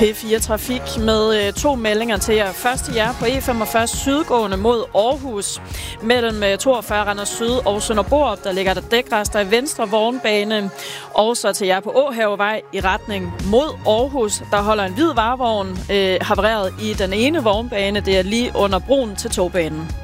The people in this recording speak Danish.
P4 Trafik med 2 meldinger til jer. Først til jer på E45 sydgående mod Aarhus. Mellem 42 Randers Syd og Sønderborg, der ligger der dækrester i venstre vognbane. Og så til jer på Åhavevej i retning mod Aarhus. Der holder en hvid varevogn havareret i den ene vognbane. Det er lige under broen til togbanen.